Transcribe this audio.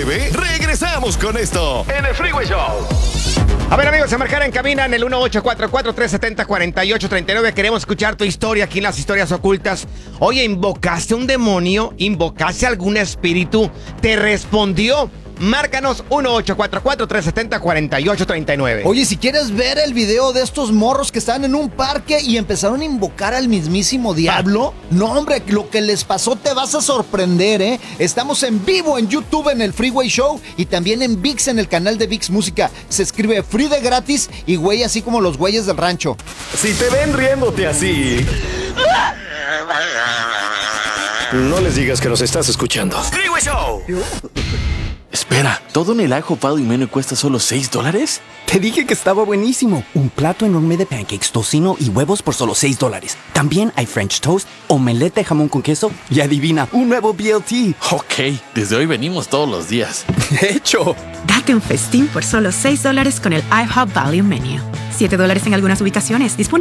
9, regresamos con esto en el Freeway Show. A ver, amigos, se marcará en cabina en el 1844-370-4839. Queremos escuchar tu historia aquí en Las Historias Ocultas. Oye, ¿invocaste un demonio? ¿Invocaste algún espíritu? ¿Te respondió? Márcanos 1844-370-4839. Oye, si quieres ver el video de estos morros que estaban en un parque y empezaron a invocar al mismísimo diablo, no, hombre, lo que les pasó te vas a sorprender, ¿eh? Estamos en vivo en YouTube en el Freeway Show y también en ViX, en el canal de ViX Música. Se escribe Free de gratis y güey, así como los güeyes del rancho. Si te ven riéndote así, no les digas que nos estás escuchando. Freeway Show. Espera, ¿todo en el ajo Pal y Menú cuesta solo $6? Te dije que estaba buenísimo. Un plato enorme de pancakes, tocino y huevos por solo $6. También hay French toast, omelette de jamón con queso y adivina, un nuevo BLT. Ok, desde hoy venimos todos los días. De hecho, Date un festín por solo $6 con el IHOP Value Menu. $7 en algunas ubicaciones. Disponible